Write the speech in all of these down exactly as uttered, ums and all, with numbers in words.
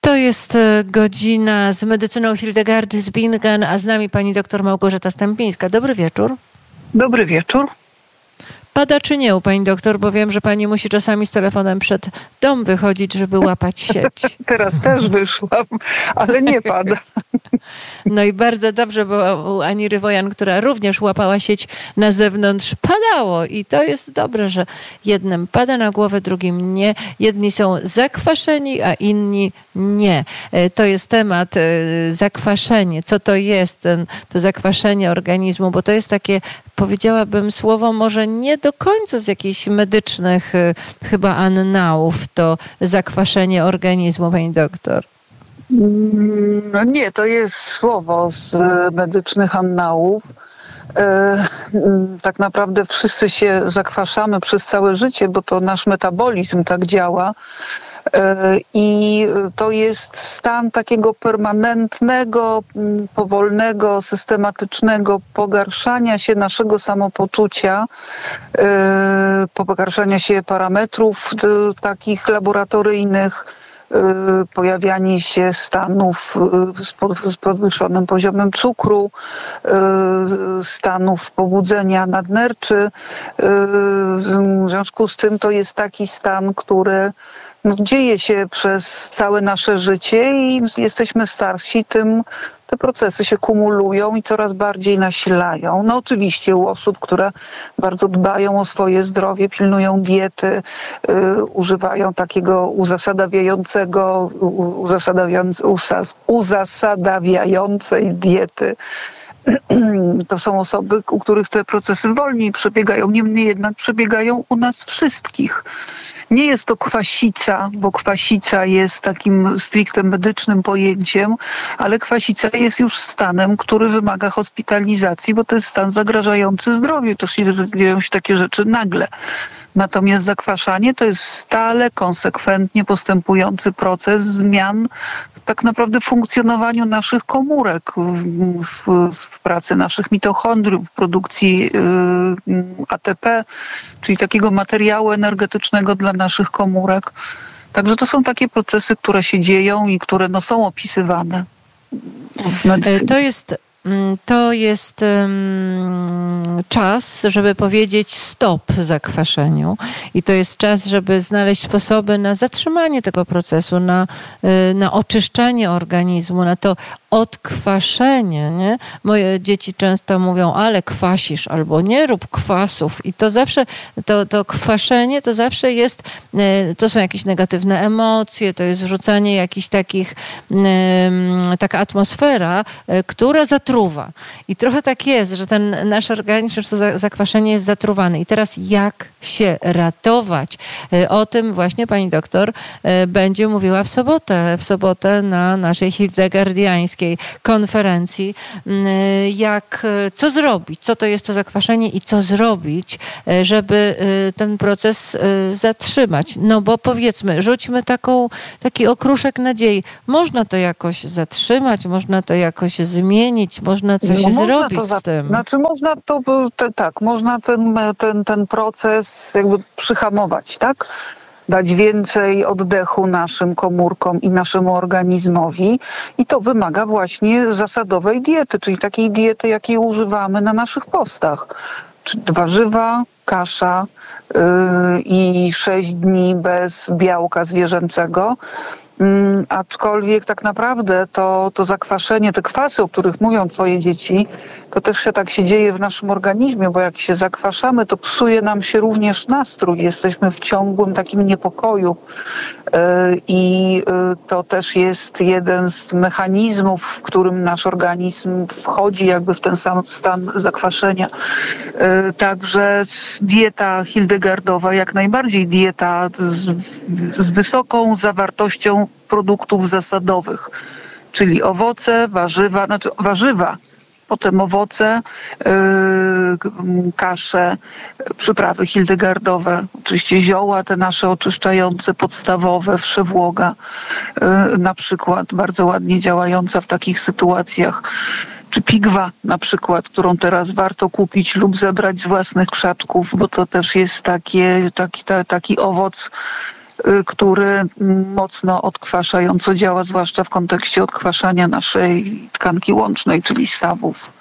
To jest godzina z medycyną Hildegardy Zbingan, a z nami pani doktor Małgorzata Stępińska. Dobry wieczór. Dobry wieczór. Pada czy nie u pani doktor? Bo wiem, że pani musi czasami z telefonem przed dom wychodzić, żeby łapać sieć. Teraz też wyszłam, ale nie pada. No i bardzo dobrze, bo u Ani Rywojan, która również łapała sieć na zewnątrz, padało. I to jest dobre, że jednym pada na głowę, drugim nie. Jedni są zakwaszeni, a inni nie. To jest temat zakwaszenie. Co to jest ten, to zakwaszenie organizmu? Bo to jest takie, powiedziałabym słowo może nie do końca z jakichś medycznych chyba annałów, to zakwaszenie organizmu, pani doktor. No nie, to jest słowo z medycznych annałów. Tak naprawdę wszyscy się zakwaszamy przez całe życie, bo to nasz metabolizm tak działa. I to jest stan takiego permanentnego, powolnego, systematycznego pogarszania się naszego samopoczucia, pogarszania się parametrów takich laboratoryjnych, pojawianie się stanów z podwyższonym poziomem cukru, stanów pobudzenia nadnerczy. W związku z tym to jest taki stan, który no, dzieje się przez całe nasze życie i im jesteśmy starsi, tym te procesy się kumulują i coraz bardziej nasilają. No oczywiście u osób, które bardzo dbają o swoje zdrowie, pilnują diety, yy, używają takiego uzasadawiającego, uzasadawiając, usas, uzasadawiającej diety. To są osoby, u których te procesy wolniej przebiegają, niemniej jednak przebiegają u nas wszystkich. Nie jest to kwasica, bo kwasica jest takim stricte medycznym pojęciem, ale kwasica jest już stanem, który wymaga hospitalizacji, bo to jest stan zagrażający zdrowiu. To się dzieją się takie rzeczy nagle. Natomiast zakwaszanie to jest stale, konsekwentnie postępujący proces zmian w tak naprawdę funkcjonowaniu naszych komórek, w, w, w pracy naszych mitochondriów, w produkcji y, A T P, czyli takiego materiału energetycznego dla naszych komórek. Także to są takie procesy, które się dzieją i które no, są opisywane w medycynie. To jest... To jest um, czas, żeby powiedzieć stop zakwaszeniu i to jest czas, żeby znaleźć sposoby na zatrzymanie tego procesu, na, na oczyszczanie organizmu, na to odkwaszenie. Nie? Moje dzieci często mówią, ale kwasisz, albo nie rób kwasów i to zawsze, to, to kwaszenie to zawsze jest, to są jakieś negatywne emocje, to jest wrzucanie jakichś takich, taka atmosfera, która zatruwa. I trochę tak jest, że ten nasz organizm, że to zakwaszenie jest zatruwany. I teraz jak się ratować? O tym właśnie pani doktor będzie mówiła w sobotę, w sobotę na naszej hildegardiańskiej konferencji. Jak, co zrobić? Co to jest to zakwaszenie i co zrobić, żeby ten proces zatrzymać? No bo powiedzmy, rzućmy taką, taki okruszek nadziei. Można to jakoś zatrzymać, można to jakoś zmienić, można coś no, zrobić można z tym. Znaczy można to, te, tak, można ten, ten, ten proces jakby przyhamować, tak? Dać więcej oddechu naszym komórkom i naszemu organizmowi i to wymaga właśnie zasadowej diety, czyli takiej diety, jakiej używamy na naszych postach. Czyli warzywa, kasza yy, i sześć dni bez białka zwierzęcego. Hmm, aczkolwiek tak naprawdę to, to zakwaszenie, te kwasy, o których mówią twoje dzieci, to też się tak się dzieje w naszym organizmie, bo jak się zakwaszamy, to psuje nam się również nastrój. Jesteśmy w ciągłym takim niepokoju yy, i yy, to też jest jeden z mechanizmów, w którym nasz organizm wchodzi jakby w ten sam stan zakwaszenia. Yy, także dieta hildegardowa, jak najbardziej dieta z, z wysoką zawartością produktów zasadowych, czyli owoce, warzywa, znaczy warzywa, potem owoce, yy, kasze, przyprawy hildegardowe, oczywiście zioła te nasze oczyszczające, podstawowe, wszewłoga, yy, na przykład bardzo ładnie działająca w takich sytuacjach. Czy pigwa na przykład, którą teraz warto kupić lub zebrać z własnych krzaczków, bo to też jest takie, taki, ta, taki owoc który mocno odkwaszająco działa, zwłaszcza w kontekście odkwaszania naszej tkanki łącznej, czyli stawów.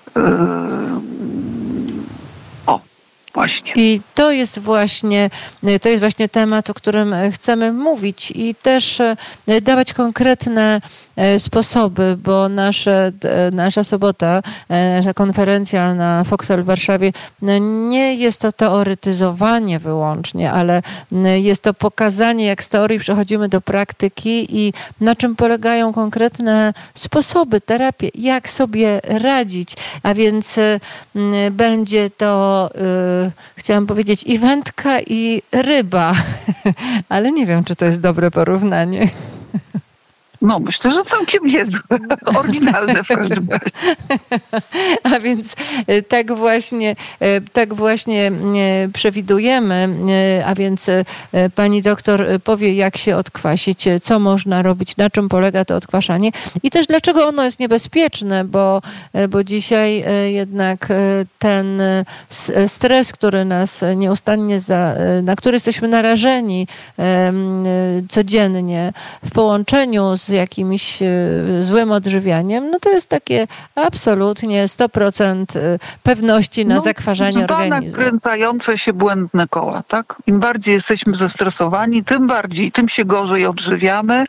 O, właśnie. I to jest właśnie, to jest właśnie temat, o którym chcemy mówić i też dawać konkretne sposoby, bo nasze, nasza sobota, nasza konferencja na Foxal w Warszawie nie jest to teoretyzowanie wyłącznie, ale jest to pokazanie, jak z teorii przechodzimy do praktyki i na czym polegają konkretne sposoby, terapie, jak sobie radzić. A więc będzie to, chciałam powiedzieć, i wędka, i ryba, ale nie wiem, czy to jest dobre porównanie. No, myślę, że całkiem niezłe, oryginalne w każdym razie. A więc tak właśnie, tak właśnie przewidujemy, a więc pani doktor powie, jak się odkwasić, co można robić, na czym polega to odkwaszanie i też dlaczego ono jest niebezpieczne, bo, bo dzisiaj jednak ten stres, który nas nieustannie, za, na który jesteśmy narażeni codziennie w połączeniu z jakimś złym odżywianiem, no to jest takie absolutnie sto procent pewności na no, zakwaszanie organizmu. Nakręcające się błędne koła, tak? Im bardziej jesteśmy zestresowani, tym bardziej, tym się gorzej odżywiamy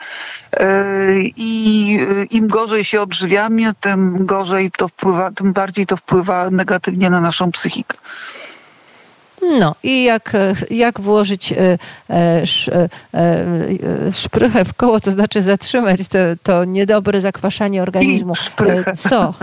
i im gorzej się odżywiamy, tym gorzej to wpływa, tym bardziej to wpływa negatywnie na naszą psychikę. No i jak, jak włożyć sz, szprychę w koło, to znaczy zatrzymać to, to niedobre zakwaszanie organizmu. Co?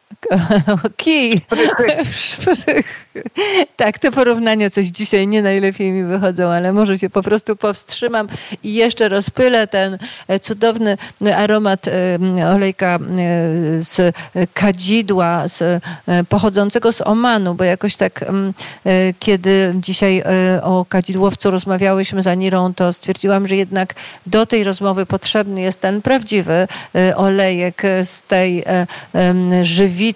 Kij. Szprych. Tak, te porównania coś dzisiaj nie najlepiej mi wychodzą, ale może się po prostu powstrzymam i jeszcze rozpylę ten cudowny aromat olejka z kadzidła, z, pochodzącego z Omanu, bo jakoś tak, kiedy dzisiaj o kadzidłowcu rozmawiałyśmy z Anirą, to stwierdziłam, że jednak do tej rozmowy potrzebny jest ten prawdziwy olejek z tej żywicy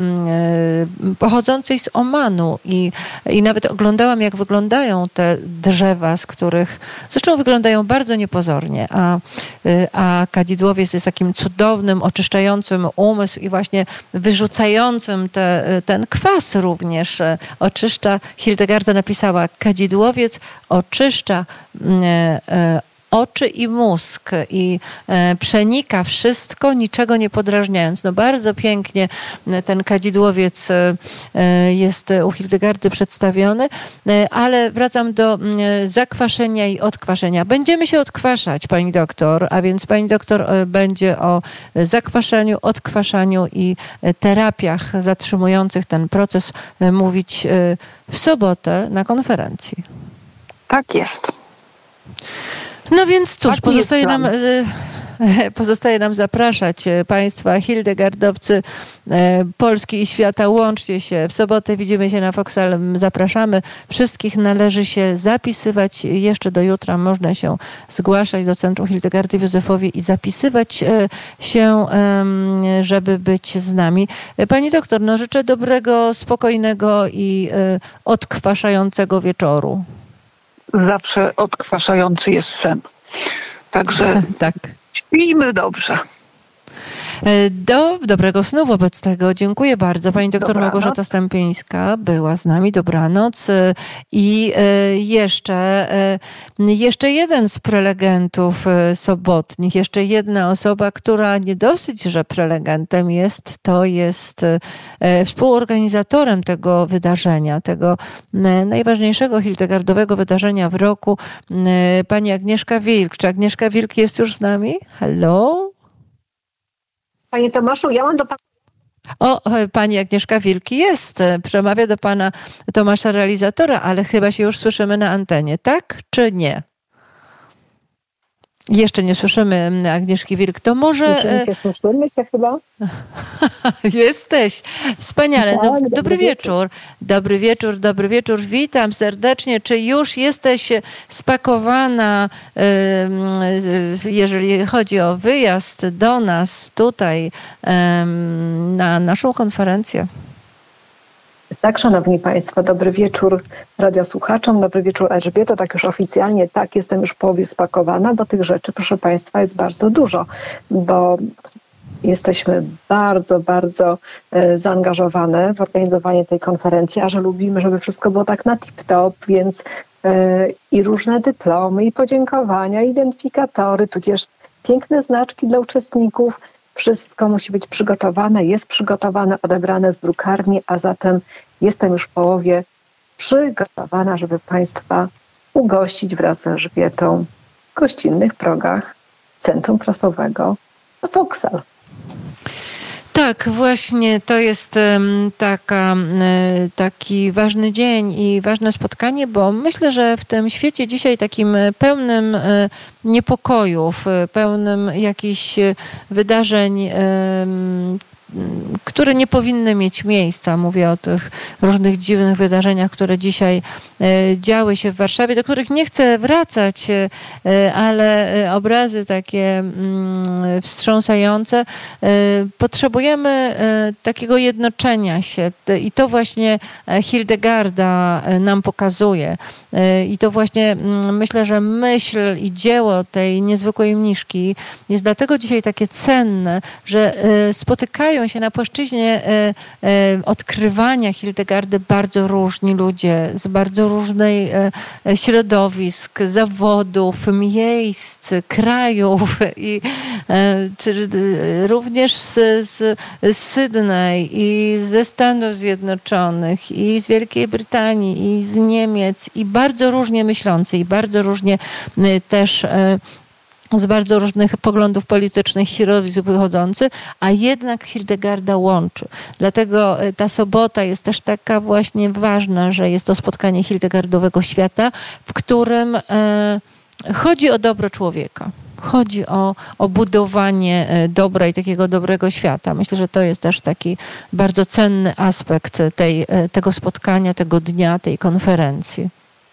pochodzącej z Omanu i, i nawet oglądałam, jak wyglądają te drzewa, z których zresztą wyglądają bardzo niepozornie, a, a kadzidłowiec jest takim cudownym, oczyszczającym umysł i właśnie wyrzucającym te, ten kwas również oczyszcza. Hildegarda napisała, kadzidłowiec oczyszcza oczy i mózg i e, przenika wszystko, niczego nie podrażniając. No bardzo pięknie ten kadzidłowiec e, jest u Hildegardy przedstawiony, e, ale wracam do e, zakwaszenia i odkwaszenia. Będziemy się odkwaszać, pani doktor, a więc pani doktor e, będzie o zakwaszaniu, odkwaszaniu i terapiach zatrzymujących ten proces e, mówić e, w sobotę na konferencji. Tak jest. No więc cóż, pozostaje nam, pozostaje nam zapraszać państwa hildegardowcy Polski i świata. Łączcie się. W sobotę widzimy się na Foxal. Zapraszamy. Wszystkich należy się zapisywać. Jeszcze do jutra można się zgłaszać do Centrum Hildegardy w Józefowie i zapisywać się, żeby być z nami. Pani doktor, no życzę dobrego, spokojnego i odkwaszającego wieczoru. Zawsze odkwaszający jest sen. Także tak. Śpijmy dobrze. Do dobrego snu wobec tego. Dziękuję bardzo. Pani doktor Dobranoc. Małgorzata Stępińska była z nami. Dobranoc. I jeszcze, jeszcze jeden z prelegentów sobotnich, jeszcze jedna osoba, która nie dosyć, że prelegentem jest, to jest współorganizatorem tego wydarzenia, tego najważniejszego hildegardowego wydarzenia w roku, pani Agnieszka Wilk. Czy Agnieszka Wilk jest już z nami? Hello? Panie Tomaszu, ja mam do pana... O, pani Agnieszka Wilki jest. Przemawia do pana Tomasza realizatora, ale chyba się już słyszymy na antenie, tak czy nie? Jeszcze nie słyszymy Agnieszki Wilk. To może... Słyszymy się, słyszymy się chyba. Jesteś. Wspaniale. No, tak, dobry, dobry wieczór. wieczór. Dobry wieczór, dobry wieczór. Witam serdecznie. Czy już jesteś spakowana, jeżeli chodzi o wyjazd do nas tutaj na naszą konferencję? Tak, szanowni państwo, dobry wieczór radiosłuchaczom, dobry wieczór Elżbieto, tak już oficjalnie, tak, jestem już w połowie spakowana, bo tych rzeczy, proszę państwa, jest bardzo dużo, bo jesteśmy bardzo, bardzo e, zaangażowane w organizowanie tej konferencji, a że lubimy, żeby wszystko było tak na tip-top, więc e, i różne dyplomy, i podziękowania, identyfikatory, tudzież piękne znaczki dla uczestników. Wszystko musi być przygotowane, jest przygotowane, odebrane z drukarni, a zatem jestem już w połowie przygotowana, żeby państwa ugościć wraz z Elżbietą w gościnnych progach Centrum Prasowego Foksal. Tak, właśnie to jest taka, taki ważny dzień i ważne spotkanie, bo myślę, że w tym świecie dzisiaj takim pełnym niepokojów, pełnym jakichś wydarzeń, które nie powinny mieć miejsca. Mówię o tych różnych dziwnych wydarzeniach, które dzisiaj działy się w Warszawie, do których nie chcę wracać, ale obrazy takie wstrząsające. Potrzebujemy takiego jednoczenia się i to właśnie Hildegarda nam pokazuje. I to właśnie myślę, że myśl i dzieło tej niezwykłej mniszki jest dlatego dzisiaj takie cenne, że spotykają się na płaszczyźnie e, e, odkrywania Hildegardy bardzo różni ludzie z bardzo różnej e, środowisk, zawodów, miejsc, krajów i e, czy, e, również z, z, z Sydney i ze Stanów Zjednoczonych i z Wielkiej Brytanii i z Niemiec i bardzo różnie myślący i bardzo różnie e, też e, z bardzo różnych poglądów politycznych i środowisk wychodzący, a jednak Hildegarda łączy. Dlatego ta sobota jest też taka właśnie ważna, że jest to spotkanie Hildegardowego świata, w którym e, chodzi o dobro człowieka. Chodzi o, o budowanie dobra i takiego dobrego świata. Myślę, że to jest też taki bardzo cenny aspekt tej, tego spotkania, tego dnia, tej konferencji.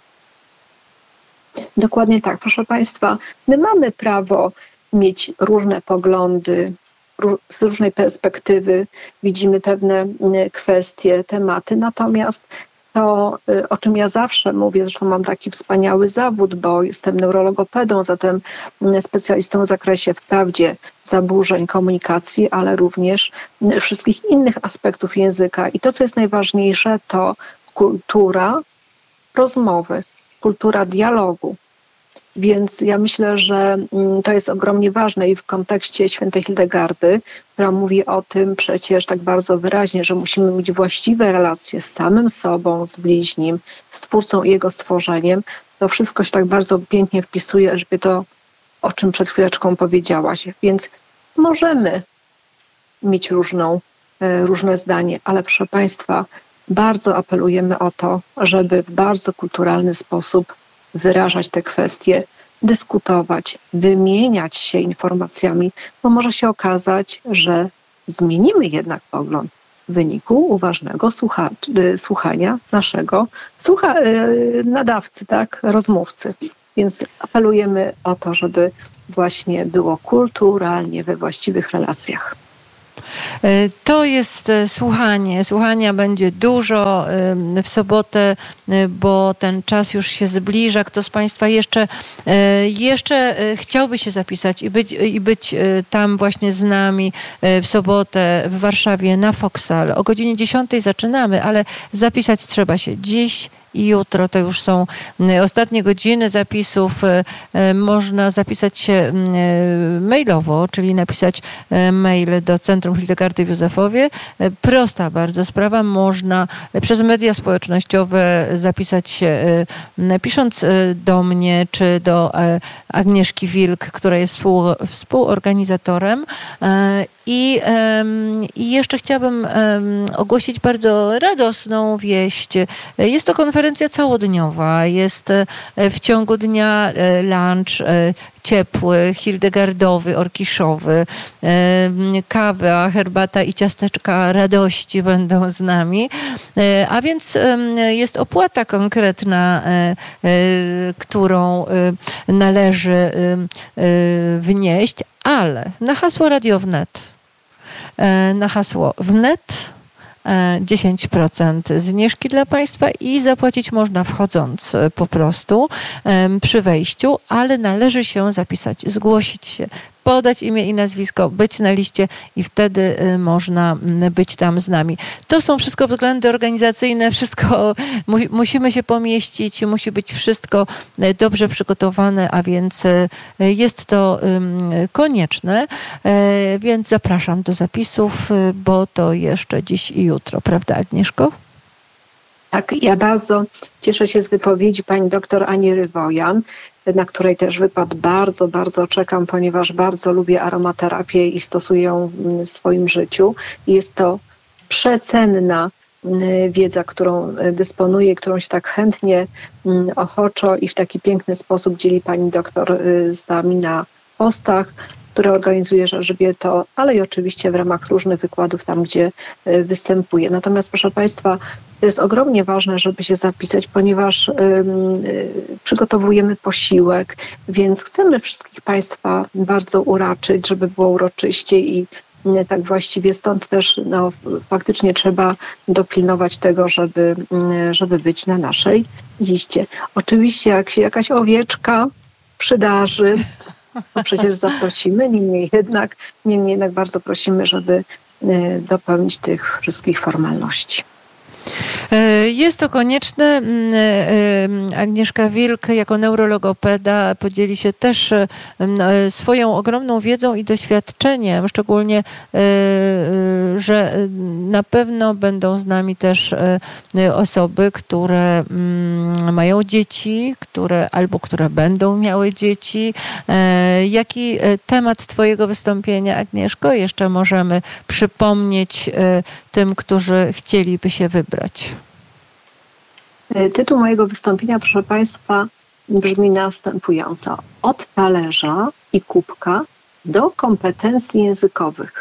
Dokładnie tak, proszę państwa. My mamy prawo mieć różne poglądy, z różnej perspektywy widzimy pewne kwestie, tematy, natomiast to, o czym ja zawsze mówię, zresztą mam taki wspaniały zawód, bo jestem neurologopedą, zatem specjalistą w zakresie wprawdzie zaburzeń komunikacji, ale również wszystkich innych aspektów języka. I to, co jest najważniejsze, to kultura rozmowy, kultura dialogu. Więc ja myślę, że to jest ogromnie ważne i w kontekście świętej Hildegardy, która mówi o tym przecież tak bardzo wyraźnie, że musimy mieć właściwe relacje z samym sobą, z bliźnim, z Twórcą i Jego stworzeniem. To wszystko się tak bardzo pięknie wpisuje, żeby to, o czym przed chwileczką powiedziałaś. Więc możemy mieć różną, różne zdanie, ale proszę państwa, bardzo apelujemy o to, żeby w bardzo kulturalny sposób wyrażać te kwestie, dyskutować, wymieniać się informacjami, bo może się okazać, że zmienimy jednak pogląd w wyniku uważnego słucha, słuchania naszego słucha, nadawcy, tak, rozmówcy. Więc apelujemy o to, żeby właśnie było kulturalnie we właściwych relacjach. To jest słuchanie. Słuchania będzie dużo w sobotę, bo ten czas już się zbliża. Kto z państwa jeszcze, jeszcze chciałby się zapisać i być, i być tam właśnie z nami w sobotę w Warszawie na Foksal. O godzinie dziesiątej zaczynamy, ale zapisać trzeba się dziś i jutro. To już są ostatnie godziny zapisów. Można zapisać się mailowo, czyli napisać mail do Centrum Hildegardy w Józefowie. Prosta bardzo sprawa. Można przez media społecznościowe zapisać się, pisząc do mnie, czy do Agnieszki Wilk, która jest współ, współorganizatorem. I, I jeszcze chciałabym ogłosić bardzo radosną wieść. Jest to konferencja całodniowa. Jest w ciągu dnia lunch ciepły, hildegardowy, orkiszowy. Kawa, herbata i ciasteczka radości będą z nami. A więc jest opłata konkretna, którą należy wnieść, ale na hasło Radio Wnet, na hasło wnet dziesięć procent zniżki dla Państwa i zapłacić można wchodząc po prostu przy wejściu, ale należy się zapisać, zgłosić się, podać imię i nazwisko, być na liście i wtedy można być tam z nami. To są wszystko względy organizacyjne, wszystko mu, musimy się pomieścić, musi być wszystko dobrze przygotowane, a więc jest to konieczne, więc zapraszam do zapisów, bo to jeszcze dziś i jutro, prawda Agnieszko? Tak, ja bardzo cieszę się z wypowiedzi pani doktor Ani Rywojan, na której też wypad bardzo, bardzo czekam, ponieważ bardzo lubię aromaterapię i stosuję ją w swoim życiu. Jest to przecenna wiedza, którą dysponuję, którą się tak chętnie, ochoczo i w taki piękny sposób dzieli pani doktor z nami na postach, które organizuje Elżbieto, ale i oczywiście w ramach różnych wykładów tam, gdzie występuje. Natomiast proszę Państwa, to jest ogromnie ważne, żeby się zapisać, ponieważ ym, y, przygotowujemy posiłek, więc chcemy wszystkich Państwa bardzo uraczyć, żeby było uroczyście i y, tak właściwie stąd też no, faktycznie trzeba dopilnować tego, żeby, y, żeby być na naszej liście. Oczywiście jak się jakaś owieczka przydarzy, to przecież zaprosimy, niemniej jednak, niemniej jednak bardzo prosimy, żeby y, dopełnić tych wszystkich formalności. Jest to konieczne. Agnieszka Wilk jako neurologopeda podzieli się też swoją ogromną wiedzą i doświadczeniem, szczególnie, że na pewno będą z nami też osoby, które mają dzieci, które albo które będą miały dzieci. Jaki temat Twojego wystąpienia, Agnieszko, jeszcze możemy przypomnieć tym, którzy chcieliby się wybrać? Tytuł mojego wystąpienia, proszę Państwa, brzmi następująco. Od talerza i kubka do kompetencji językowych.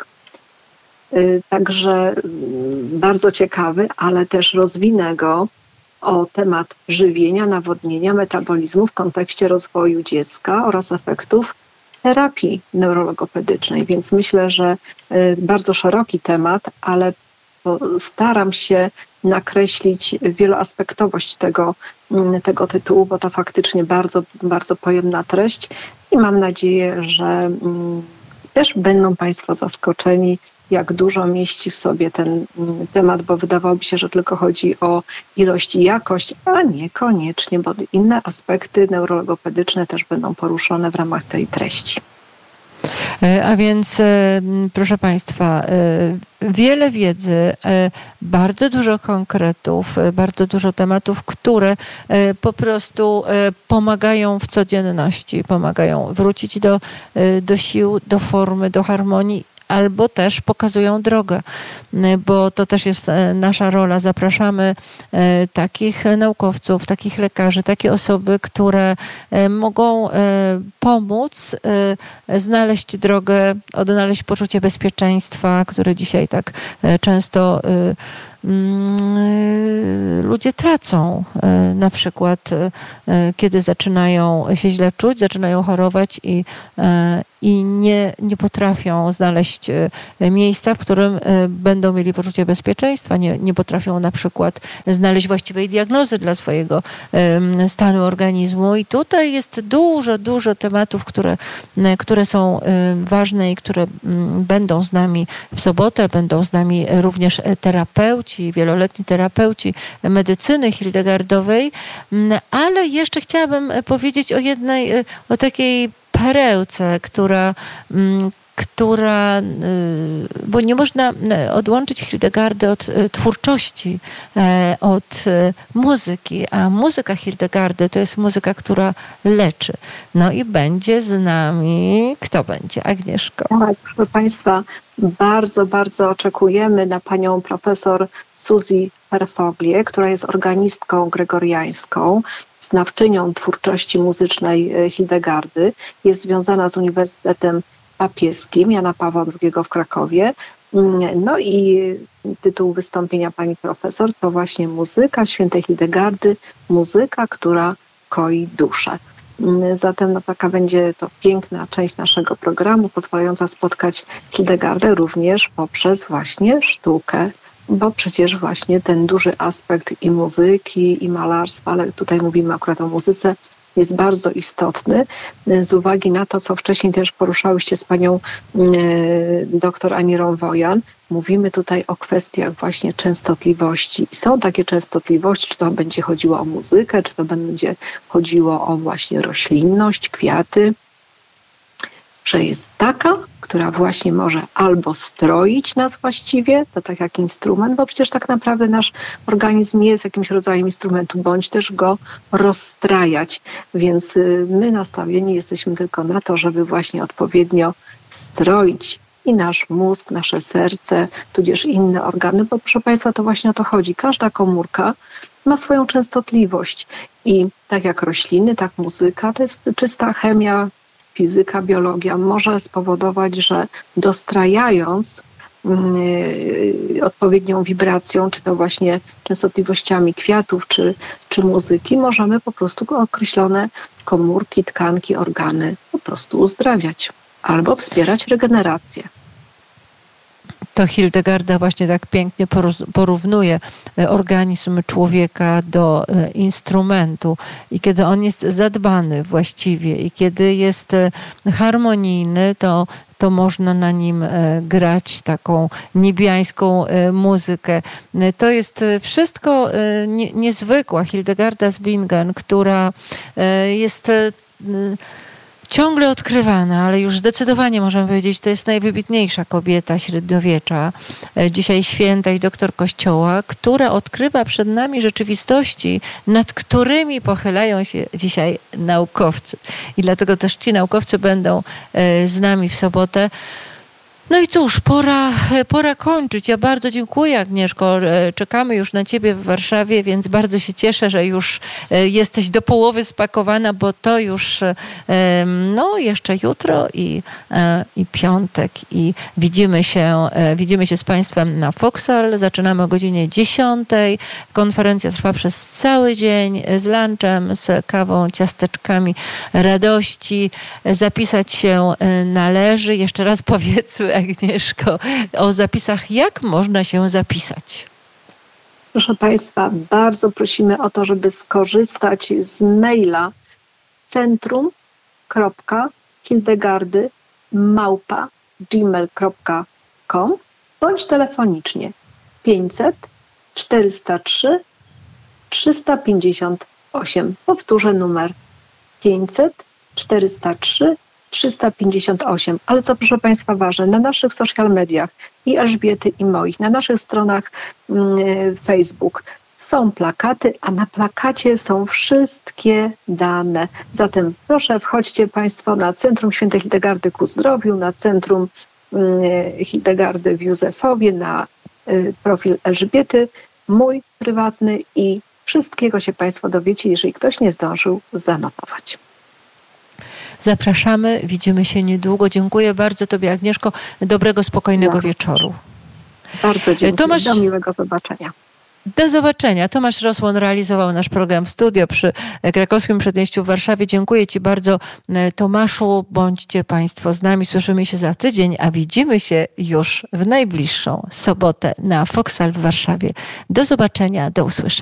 Także bardzo ciekawy, ale też rozwinę go o temat żywienia, nawodnienia, metabolizmu w kontekście rozwoju dziecka oraz efektów terapii neurologopedycznej. Więc myślę, że bardzo szeroki temat, ale staram się nakreślić wieloaspektowość tego, tego tytułu, bo to faktycznie bardzo, bardzo pojemna treść i mam nadzieję, że też będą Państwo zaskoczeni, jak dużo mieści w sobie ten temat, bo wydawałoby się, że tylko chodzi o ilość i jakość, a niekoniecznie, bo inne aspekty neurologopedyczne też będą poruszone w ramach tej treści. A więc, proszę Państwa, wiele wiedzy, bardzo dużo konkretów, bardzo dużo tematów, które po prostu pomagają w codzienności, pomagają wrócić do, do sił, do formy, do harmonii, albo też pokazują drogę, bo to też jest nasza rola. Zapraszamy takich naukowców, takich lekarzy, takie osoby, które mogą pomóc znaleźć drogę, odnaleźć poczucie bezpieczeństwa, które dzisiaj tak często ludzie tracą, na przykład kiedy zaczynają się źle czuć, zaczynają chorować i, i nie, nie potrafią znaleźć miejsca, w którym będą mieli poczucie bezpieczeństwa, nie, nie potrafią na przykład znaleźć właściwej diagnozy dla swojego stanu organizmu. I tutaj jest dużo, dużo tematów, które, które są ważne i które będą z nami w sobotę, będą z nami również terapeuci, wieloletni terapeuci medycyny hildegardowej, ale jeszcze chciałabym powiedzieć o jednej, o takiej perełce, która, która, bo nie można odłączyć Hildegardy od twórczości, od muzyki, a muzyka Hildegardy to jest muzyka, która leczy. No i będzie z nami, kto będzie? Agnieszko. Tak, proszę Państwa, bardzo, bardzo oczekujemy na panią profesor Suzy Perfoglię, która jest organistką gregoriańską, znawczynią twórczości muzycznej Hildegardy. Jest związana z Uniwersytetem Papieskim Jana Pawła drugiego w Krakowie. No i tytuł wystąpienia pani profesor to właśnie muzyka świętej Hildegardy, muzyka, która koi duszę. Zatem no, taka będzie to piękna część naszego programu, pozwalająca spotkać Hildegardę również poprzez właśnie sztukę bo przecież właśnie ten duży aspekt i muzyki, i malarstwa, ale tutaj mówimy akurat o muzyce, jest bardzo istotny z uwagi na to, co wcześniej też poruszałyście z panią dr Anirą Wojan. Mówimy tutaj o kwestiach właśnie częstotliwości. I są takie częstotliwości, czy to będzie chodziło o muzykę, czy to będzie chodziło o właśnie roślinność, kwiaty, że jest taka, która właśnie może albo stroić nas właściwie, to tak jak instrument, bo przecież tak naprawdę nasz organizm nie jest jakimś rodzajem instrumentu, bądź też go rozstrajać. Więc my nastawieni jesteśmy tylko na to, żeby właśnie odpowiednio stroić i nasz mózg, nasze serce, tudzież inne organy, bo proszę Państwa, to właśnie o to chodzi. Każda komórka ma swoją częstotliwość i tak jak rośliny, tak muzyka, to jest czysta chemia, fizyka, biologia może spowodować, że dostrajając yy, odpowiednią wibracją, czy to właśnie częstotliwościami kwiatów, czy, czy muzyki, możemy po prostu określone komórki, tkanki, organy po prostu uzdrawiać albo wspierać regenerację. To Hildegarda właśnie tak pięknie porównuje organizm człowieka do instrumentu i kiedy on jest zadbany właściwie i kiedy jest harmonijny, to to można na nim grać taką niebiańską muzykę. To jest wszystko niezwykła Hildegarda z Bingen, która jest ciągle odkrywana, ale już zdecydowanie możemy powiedzieć, to jest najwybitniejsza kobieta średniowiecza, dzisiaj święta i doktor Kościoła, która odkrywa przed nami rzeczywistości, nad którymi pochylają się dzisiaj naukowcy. I dlatego też ci naukowcy będą z nami w sobotę. No i cóż, pora, pora kończyć. Ja bardzo dziękuję, Agnieszko. Czekamy już na ciebie w Warszawie, więc bardzo się cieszę, że już jesteś do połowy spakowana, bo to już no jeszcze jutro i, i piątek i widzimy się, widzimy się z Państwem na Foxal. Zaczynamy o godzinie dziesiątej. Konferencja trwa przez cały dzień z lunchem, z kawą, ciasteczkami radości. Zapisać się należy. Jeszcze raz powiedzmy, Agnieszko, o zapisach. Jak można się zapisać? Proszę Państwa, bardzo prosimy o to, żeby skorzystać z maila centrum kropka hildegardy małpa gmail kropka com bądź telefonicznie pięćset czterysta trzy trzysta pięćdziesiąt osiem. Powtórzę numer pięćset czterysta trzy trzysta pięćdziesiąt osiem. Ale co, proszę Państwa, ważne, na naszych social mediach i Elżbiety i moich, na naszych stronach y, Facebook są plakaty, a na plakacie są wszystkie dane. Zatem proszę, wchodźcie Państwo na Centrum Świętej Hildegardy ku Zdrowiu, na Centrum y, Hildegardy w Józefowie, na y, profil Elżbiety, mój prywatny i wszystkiego się Państwo dowiecie, jeżeli ktoś nie zdążył zanotować. Zapraszamy, widzimy się niedługo. Dziękuję bardzo Tobie, Agnieszko. Dobrego, spokojnego ja. wieczoru. Bardzo dziękuję. Tomasz... Do miłego zobaczenia. Do zobaczenia. Tomasz Rosłon realizował nasz program w studio przy Krakowskim Przedmieściu w Warszawie. Dziękuję Ci bardzo, Tomaszu. Bądźcie Państwo z nami. Słyszymy się za tydzień, a widzimy się już w najbliższą sobotę na Foxal w Warszawie. Do zobaczenia, do usłyszenia.